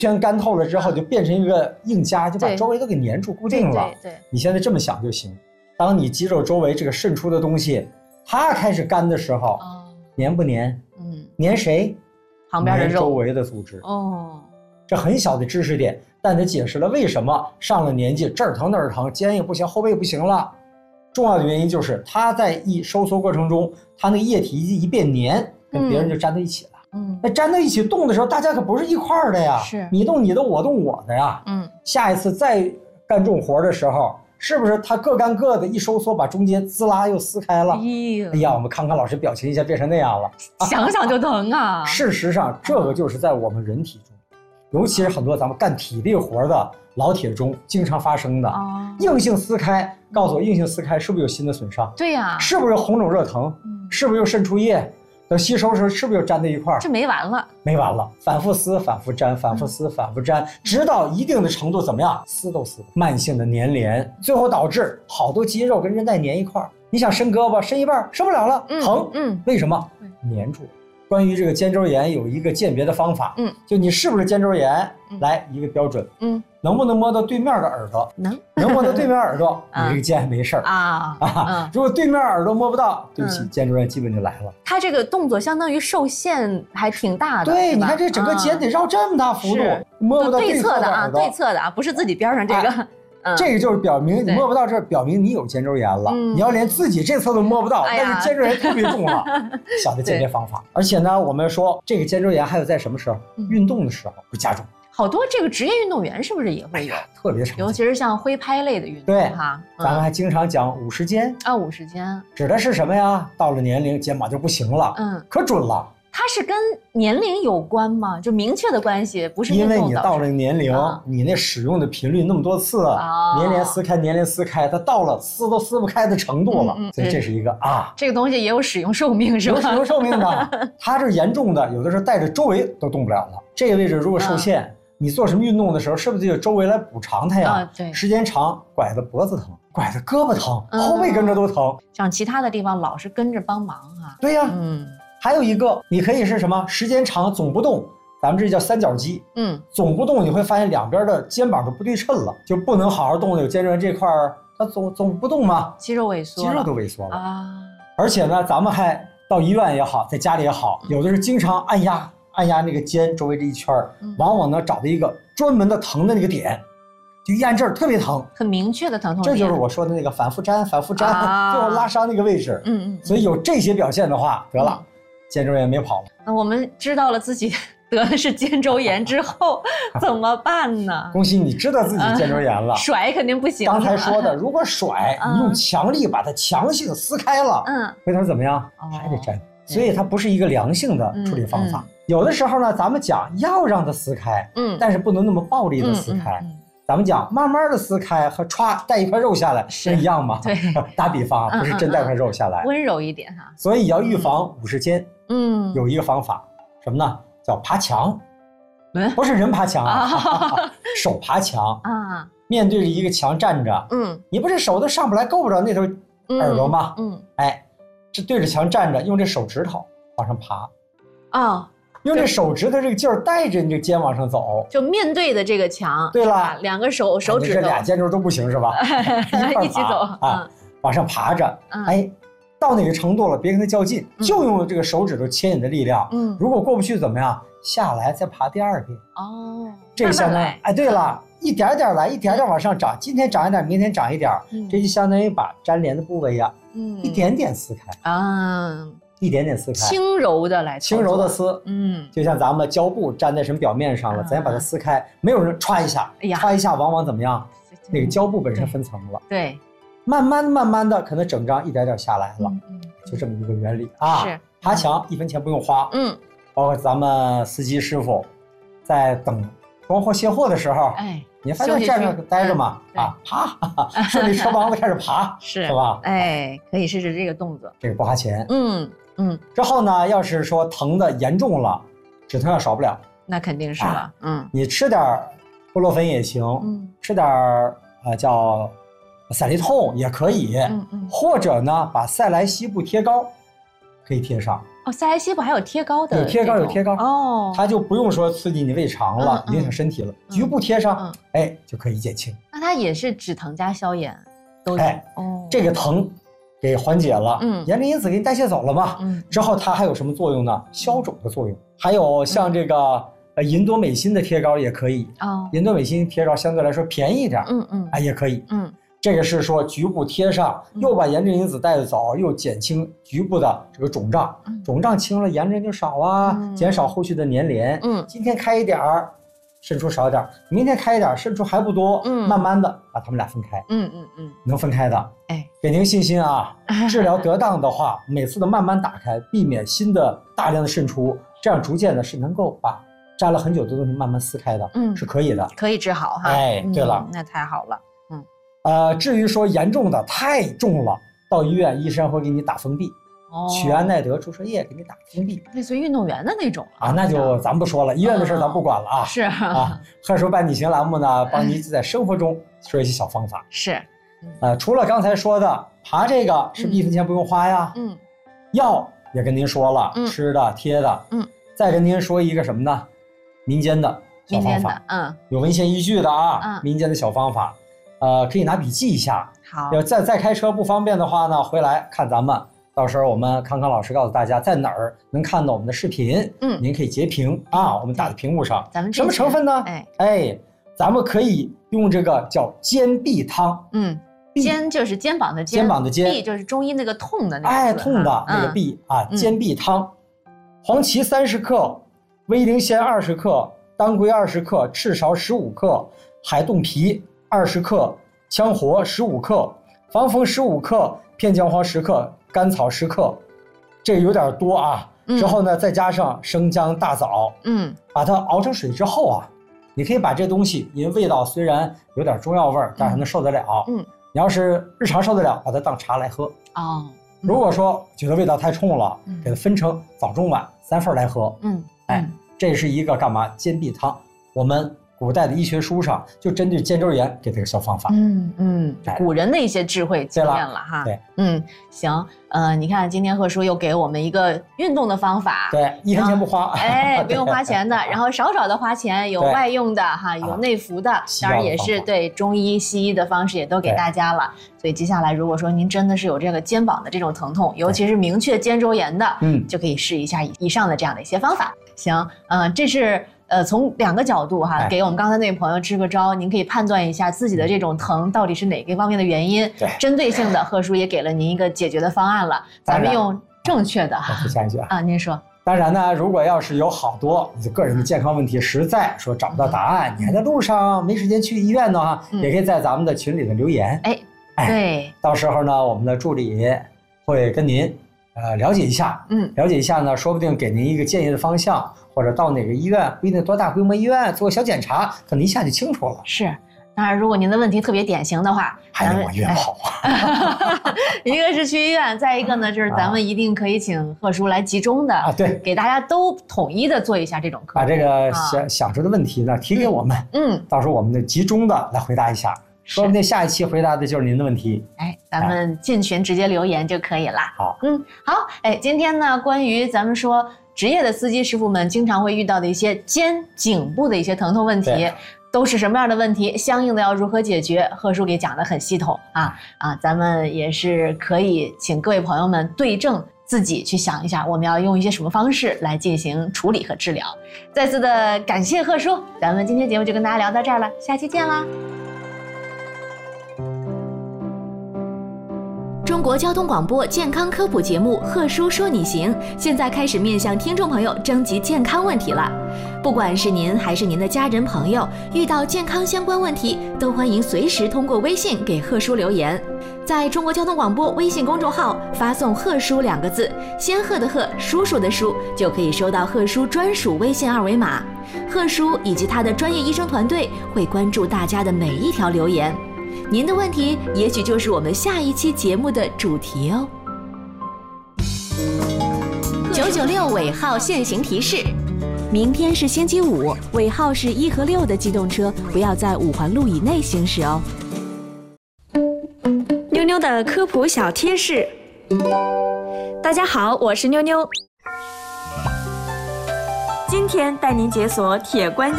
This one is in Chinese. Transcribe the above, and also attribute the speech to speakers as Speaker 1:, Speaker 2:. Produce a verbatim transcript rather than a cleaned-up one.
Speaker 1: 全干透了之后，就变成一个硬痂，就把周围都给粘住固定了。
Speaker 2: 对对对，
Speaker 1: 你现在这么想就行。当你肌肉周围这个渗出的东西，它开始干的时候，哦、粘不粘？嗯，粘谁？
Speaker 2: 旁边的肉，
Speaker 1: 周围的组织。
Speaker 2: 哦，
Speaker 1: 这很小的知识点，但它解释了为什么上了年纪这儿疼那儿疼，肩也不行，后背不行了。重要的原因就是它在一收缩过程中，它那个液体一变黏，跟别人就粘在一起了。嗯，那粘在一起动的时候，大家可不是一块儿的呀，
Speaker 2: 是你
Speaker 1: 动你的，我动我的呀。嗯，下一次再干重活的时候，是不是它各干各的，一收缩把中间滋啦又撕开了？哎呀，我们康康老师表情一下变成那样了，
Speaker 2: 想想就疼啊。
Speaker 1: 事实上，这个就是在我们人体中，尤其是很多咱们干体力活的老铁中经常发生的。哦，硬性撕开，告诉我硬性撕开是不是有新的损伤？
Speaker 2: 对呀，
Speaker 1: 是不是有红肿热疼？嗯，是不是又渗出液？等吸收的时候是不是又粘在一块儿？
Speaker 2: 这没完了，
Speaker 1: 没完了，反复撕，反复粘，反复撕，反复粘，直到一定的程度，怎么样？撕都撕不，慢性的粘连，最后导致好多肌肉跟韧带粘一块儿。你想伸胳膊，伸一半伸不了了，
Speaker 2: 嗯、
Speaker 1: 疼。
Speaker 2: 嗯，
Speaker 1: 为什么？粘住了。关于这个肩周炎有一个鉴别的方法，嗯，就你是不是肩周炎，嗯、来一个标准，嗯，能不能摸到对面的耳朵？
Speaker 2: 能，
Speaker 1: 能摸到对面耳朵，你这个肩还没事儿啊啊！如果对面耳朵摸不到，对不起，肩周炎基本就来了。
Speaker 2: 他这个动作相当于受限还挺大的，
Speaker 1: 对，你看这整个肩得绕这么大幅度，摸不到对侧的
Speaker 2: 啊，对侧的啊，不是自己边上这个。
Speaker 1: 嗯、这个就是表明你摸不到这，表明你有肩周炎了。嗯、你要连自己这侧都摸不到，那、哎、是肩周炎特别重了。小的鉴别方法，而且呢，我们说这个肩周炎还有在什么时候？嗯、运动的时候会加重。
Speaker 2: 好多这个职业运动员是不是也会有？哎、
Speaker 1: 特别常见，
Speaker 2: 尤其是像挥拍类的运动。
Speaker 1: 对
Speaker 2: 哈，
Speaker 1: 嗯、咱们还经常讲五十肩
Speaker 2: 啊，五十肩
Speaker 1: 指的是什么呀？到了年龄肩膀就不行了。嗯，可准了。
Speaker 2: 它是跟年龄有关吗？就明确的关系，不是
Speaker 1: 因为你到了年龄，啊、你那使用的频率那么多次，啊、年年撕开，年年撕开，它到了撕都撕不开的程度了，嗯嗯、所以这是一个啊，
Speaker 2: 这个东西也有使用寿命是吧？
Speaker 1: 有使用寿命的，它这严重的，有的时候带着周围都动不了了。这个位置如果受限，啊、你做什么运动的时候，是不是得有周围来补偿它呀？啊、对，时间长，拐的脖子疼，拐的胳膊疼，嗯、后背跟着都疼。
Speaker 2: 像其他的地方老是跟着帮忙啊。
Speaker 1: 对呀，嗯。还有一个，你可以是什么？时间长总不动，咱们这叫三角肌。嗯，总不动，你会发现两边的肩膀都不对称了，就不能好好动。有肩周炎这块儿，它总总不动嘛，
Speaker 2: 肌肉萎缩，
Speaker 1: 肌肉都萎缩了啊。而且呢，咱们还到医院也好，在家里也好，有的是经常按压按压那个肩周围这一圈儿，嗯、往往呢找到一个专门的疼的那个点，就一按这儿特别疼，
Speaker 2: 很明确的疼痛点。
Speaker 1: 这就是我说的那个反复粘、反复粘，啊、最后拉伤那个位置。嗯嗯。所以有这些表现的话，得了。嗯，肩周炎没跑了，
Speaker 2: 那我们知道了自己得的是肩周炎之后怎么办呢？
Speaker 1: 恭喜你知道自己肩周炎了，
Speaker 2: 嗯、甩肯定不行。
Speaker 1: 刚才说的，如果甩，嗯、你用强力把它强性撕开了，嗯，回头怎么样？哦、还得粘。所以它不是一个良性的处理方法。嗯嗯、有的时候呢，咱们讲要让它撕开，嗯，但是不能那么暴力的撕开。嗯嗯嗯咱们讲慢慢的撕开和歘带一块肉下来是一样吗？
Speaker 2: 对，
Speaker 1: 打比方不是真带块肉下来，
Speaker 2: 温柔一点哈。
Speaker 1: 所以要预防五十肩，嗯，有一个方法，什么呢？叫爬墙，不是人爬墙啊，手爬墙啊。面对着一个墙站着，嗯，你不是手都上不来够不着那头耳朵吗？嗯，哎，是对着墙站着，用这手指头往上爬，啊。用这手指头这个劲儿带着你这个肩往上走，
Speaker 2: 就面对的这个墙。
Speaker 1: 对了，
Speaker 2: 两个手手指头，
Speaker 1: 这俩肩周都不行是吧？
Speaker 2: 一起走
Speaker 1: 啊，往上爬着。哎，到哪个程度了，别跟它较劲，就用这个手指头牵引的力量。嗯，如果过不去怎么样？下来再爬第二遍。哦，这个相当于哎，对了，一点点来，一点点往上涨，今天长一点，明天长一点，这就相当于把粘连的部位呀，嗯，一点点撕开啊。一点点撕开，
Speaker 2: 轻柔的来，
Speaker 1: 轻柔的撕，嗯，就像咱们胶布粘在什么表面上了，咱要把它撕开，没有人歘一下，哎呀，歘一下往往怎么样？那个胶布本身分层了，
Speaker 2: 对，
Speaker 1: 慢慢慢慢的，可能整张一点点下来了，就这么一个原理啊。
Speaker 2: 是
Speaker 1: 爬墙一分钱不用花，嗯，包括咱们司机师傅在等装货卸货的时候，哎，你发现站着待着嘛，啊，爬，顺着车帮子开始爬，
Speaker 2: 是
Speaker 1: 是吧？
Speaker 2: 哎，可以试试这个动作，
Speaker 1: 这个不花钱，
Speaker 2: 嗯。嗯，
Speaker 1: 之后呢，要是说疼的严重了，止疼药少不了，
Speaker 2: 那肯定是了。啊、嗯，
Speaker 1: 你吃点布洛芬也行，嗯，吃点呃叫赛利痛也可以，嗯嗯，或者呢，把塞莱西布贴膏可以贴上。
Speaker 2: 哦， 哦，塞莱西不还有贴膏的？
Speaker 1: 有贴膏，有贴膏
Speaker 2: 哦，
Speaker 1: 它就不用说刺激你胃肠了，影响身体了，局部贴上，哎，就可以减轻。
Speaker 2: 那它也是止疼加消炎，都有。
Speaker 1: 哎，哦，这个疼给缓解了，
Speaker 2: 嗯，
Speaker 1: 炎症因子给你代谢走了嘛，嗯，之后它还有什么作用呢？消肿的作用。还有像这个呃银多美心的贴膏也可以，哦，银多美心贴膏相对来说便宜一点，
Speaker 2: 嗯嗯，
Speaker 1: 哎也可以，
Speaker 2: 嗯。
Speaker 1: 这个是说局部贴上，又把炎症因子带着走，又减轻局部的这个肿胀，肿胀轻了，炎症就少啊，减少后续的粘连。嗯，今天开一点儿，渗出少一点；明天开一点，渗出还不多。嗯，慢慢的把它们俩分开。
Speaker 2: 嗯嗯嗯，
Speaker 1: 能分开的，
Speaker 2: 哎，
Speaker 1: 给您信心啊！治疗得当的话，每次的慢慢打开，避免新的大量的渗出，这样逐渐的是能够把粘了很久的东西慢慢撕开的。嗯，是可以的，
Speaker 2: 可以治好哈。
Speaker 1: 哎，对了，
Speaker 2: 那太好了。
Speaker 1: 呃，至于说严重的太重了，到医院医生会给你打封闭，哦，曲安奈德注射液给你打封闭，
Speaker 2: 类似于运动员的那种
Speaker 1: 啊，那就咱不说了，医院的事咱不管了啊。
Speaker 2: 是
Speaker 1: 啊，贺叔伴你行栏目呢，帮你在生活中说一些小方法。
Speaker 2: 是，
Speaker 1: 呃，除了刚才说的爬这个，是不是一分钱不用花呀？嗯，药也跟您说了，吃的贴的，嗯，再跟您说一个什么呢？民间的小方法，
Speaker 2: 嗯，
Speaker 1: 有文献依据的啊，民间的小方法。呃，可以拿笔记一下。
Speaker 2: 好，
Speaker 1: 要再再开车不方便的话呢，回来看咱们，到时候我们康康老师告诉大家在哪儿能看到我们的视频。嗯，您可以截屏啊，我们打在屏幕上。
Speaker 2: 咱们
Speaker 1: 什么成分呢？
Speaker 2: 哎
Speaker 1: 哎，咱们可以用这个叫肩臂汤。
Speaker 2: 嗯，肩就是肩膀的肩，
Speaker 1: 肩膀的肩，
Speaker 2: 臂就是中医那个痛的那个。
Speaker 1: 哎，痛的那个臂啊，肩臂汤，黄芪三十克，威灵仙二十克，当归二十克，赤芍十五克，海冻皮二十克，羌活十五克，防风十五克，片姜黄十克，甘草十克，这个有点多啊。嗯、之后呢，再加上生姜、大枣，嗯，把它熬成水之后啊，你可以把这东西，因为味道虽然有点中药味儿，但是能受得了。嗯，你要是日常受得了，把它当茶来喝。哦，嗯、如果说觉得味道太冲了，嗯、给它分成早中晚三份来喝。嗯，哎，这是一个干嘛？肩臂汤，我们古代的医学书上就针对肩周炎给这个小方法。
Speaker 2: 嗯嗯，古人的一些智慧经验了哈。
Speaker 1: 对，
Speaker 2: 嗯，行，呃，你看今天贺叔又给我们一个运动的方法，
Speaker 1: 对，一分钱不花，
Speaker 2: 哎，不用花钱的，然后少少的花钱，有外用的哈，有内服的，当然也是对中医西医的方式也都给大家了。所以接下来如果说您真的是有这个肩膀的这种疼痛，尤其是明确肩周炎的，嗯，就可以试一下以上的这样的一些方法。行，嗯、呃，这是。呃，从两个角度哈，哎、给我们刚才那位朋友支个招，您可以判断一下自己的这种疼到底是哪个方面的原因。
Speaker 1: 对，
Speaker 2: 针对性的，贺叔也给了您一个解决的方案了。咱们用正确的哈。
Speaker 1: 我加一句啊，
Speaker 2: 啊，您说。
Speaker 1: 当然呢，如果要是有好多你个人的健康问题，实在说找不到答案，嗯、你还在路上没时间去医院呢哈，嗯、也可以在咱们的群里头留言。
Speaker 2: 哎，哎，对，
Speaker 1: 到时候呢，我们的助理会跟您呃了解一下，嗯，了解一下呢，说不定给您一个建议的方向。或者到哪个医院，不一定多大规模医院做个小检查，可能一下就清楚了。
Speaker 2: 是，当然如果您的问题特别典型的话，
Speaker 1: 还得往医院跑啊。
Speaker 2: 一个是去医院，再一个呢就是咱们一定可以请贺叔来集中的
Speaker 1: 啊，对，
Speaker 2: 给大家都统一的做一下这种课，
Speaker 1: 把这个想、啊、想出的问题呢提给我们，嗯，到时候我们的集中的来回答一下，说不定下一期回答的就是您的问题。
Speaker 2: 哎，咱们进群直接留言就可以了。
Speaker 1: 好，
Speaker 2: 嗯，好，哎，今天呢关于咱们说。职业的司机师傅们经常会遇到的一些肩颈部的一些疼痛问题，都是什么样的问题？相应的要如何解决？贺叔给讲得很系统啊啊！咱们也是可以请各位朋友们对症自己去想一下，我们要用一些什么方式来进行处理和治疗。再次的感谢贺叔，咱们今天节目就跟大家聊到这儿了，下期见啦！中国交通广播健康科普节目《贺叔说你行》现在开始面向听众朋友征集健康问题了。不管是您还是您的家人朋友，遇到健康相关问题，都欢迎随时通过微信给贺叔留言。在中国交通广播微信公众号发送“贺叔”两个字，仙鹤的鹤，叔叔的叔，就可以收到贺叔专属微信二维码。贺叔以及他的专业医生团队会关注大家的每一条留言。您的问题也许就是我们下一期节目的主题哦。九九六尾号限行提示：明天是星期五，尾号是一和六的机动车不要在五环路以内行驶哦。妞妞的科普小贴士。大家好，我是妞妞。 今天带您解锁铁观